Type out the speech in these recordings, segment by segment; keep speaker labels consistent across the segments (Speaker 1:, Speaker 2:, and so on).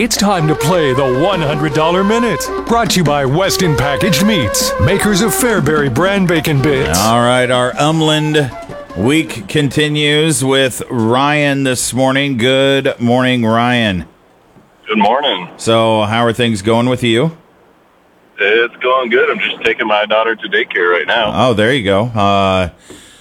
Speaker 1: It's time to play the $100 Minute. Brought to you by Weston Packaged Meats, makers of Fairberry brand bacon bits.
Speaker 2: All right, our Umland week continues with Ryan this morning. Good morning, Ryan.
Speaker 3: Good morning.
Speaker 2: So, how are things going with you?
Speaker 3: It's going good. I'm just taking my daughter to daycare right now.
Speaker 2: Oh, there you go.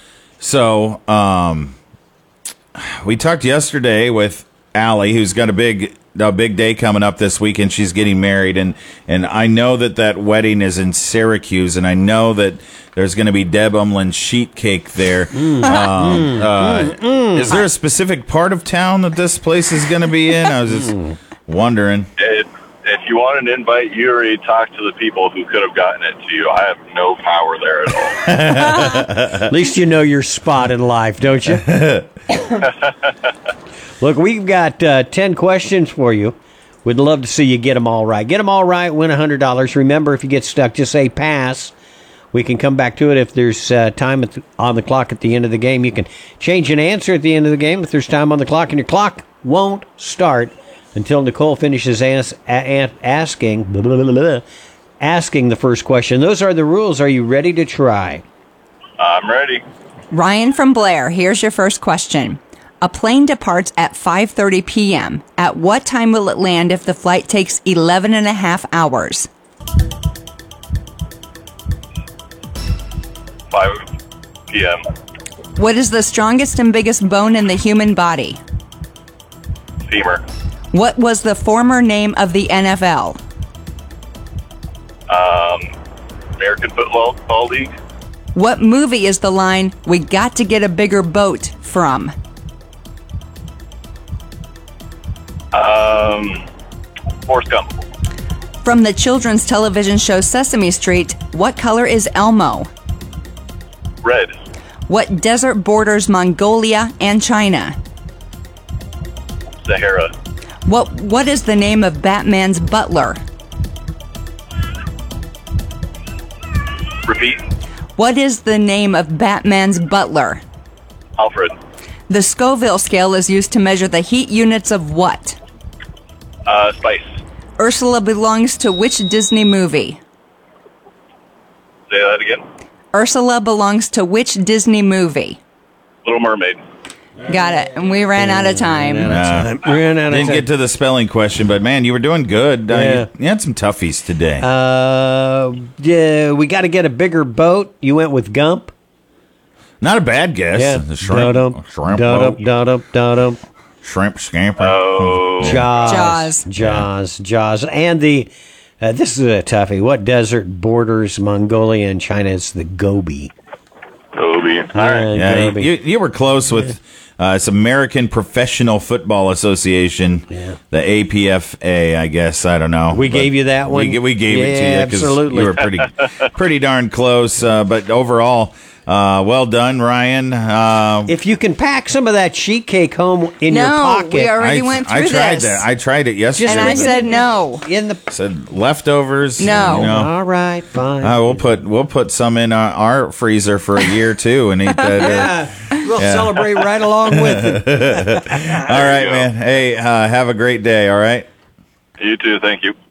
Speaker 2: We talked yesterday with Allie, who's got a big day coming up this weekend. She's getting married, and I know that wedding is in Syracuse, and I know that there's going to be Deb Umland sheet cake there. Is there a specific part of town that this place is going to be in? I was just wondering.
Speaker 3: If you want an invite, you already talked to the people who could have gotten it to you. I have no power there at all.
Speaker 4: At least you know your spot in life, don't you? Look, we've got 10 questions for you. We'd love to see you get them all right. Get them all right, win $100. Remember, if you get stuck, just say pass. We can come back to it if there's time on the clock at the end of the game. You can change an answer at the end of the game if there's time on the clock, and your clock won't start until Nicole finishes asking the first question. Those are the rules. Are you ready to try?
Speaker 3: I'm ready.
Speaker 5: Ryan from Blair, here's your first question. A plane departs at 5:30 p.m. At what time will it land if the flight takes 11 and a half hours?
Speaker 3: 5 p.m.
Speaker 5: What is the strongest and biggest bone in the human body?
Speaker 3: Femur.
Speaker 5: What was the former name of the NFL?
Speaker 3: American Football League.
Speaker 5: What movie is the line, "We got to get a bigger boat" from?
Speaker 3: Forrest Gump.
Speaker 5: From the children's television show Sesame Street, what color is Elmo?
Speaker 3: Red.
Speaker 5: What desert borders Mongolia and China?
Speaker 3: Sahara.
Speaker 5: What is the name of Batman's butler?
Speaker 3: Repeat.
Speaker 5: What is the name of Batman's butler?
Speaker 3: Alfred.
Speaker 5: The Scoville scale is used to measure the heat units of what?
Speaker 3: Spice.
Speaker 5: Ursula belongs to which Disney movie?
Speaker 3: Say that again.
Speaker 5: Ursula belongs to which Disney movie?
Speaker 3: Little Mermaid.
Speaker 5: Got it. And we ran out of time.
Speaker 2: Didn't get to the spelling question, but man, you were doing good. You had some toughies today.
Speaker 4: Yeah, we got to get a bigger boat. You went with Gump.
Speaker 2: Not a bad guess.
Speaker 4: Yeah.
Speaker 2: The shrimp boat. Shrimp scamper.
Speaker 3: Oh.
Speaker 4: Jaws. And this is a toughie. What desert borders Mongolia and China? It's the Gobi.
Speaker 3: Gobi. All right.
Speaker 2: Yeah, you were close with it's American Professional Football Association, the APFA, I guess. I don't know.
Speaker 4: We gave you that one?
Speaker 2: We gave it to you because
Speaker 4: absolutely.
Speaker 2: you were pretty darn close. But overall, well done, Ryan.
Speaker 4: If you can pack some of that sheet cake home in your pocket.
Speaker 5: We already went through this.
Speaker 2: I tried it yesterday.
Speaker 5: And I said no.
Speaker 2: Said leftovers.
Speaker 5: No.
Speaker 4: All right, fine.
Speaker 2: We'll put some in our freezer for a year too and eat that.
Speaker 4: We'll celebrate right along with it.
Speaker 2: All right, man. Hey, have a great day. All right.
Speaker 3: You too. Thank you.